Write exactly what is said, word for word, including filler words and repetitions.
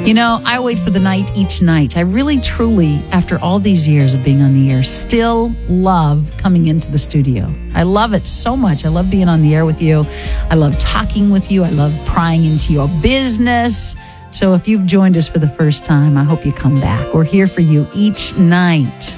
You know, I wait for the night each night. I really, truly, after all these years of being on the air, still love coming into the studio. I love it so much. I love being on the air with you. I love talking with you. I love prying into your business. So if you've joined us for the first time, I hope you come back. We're here for you each night.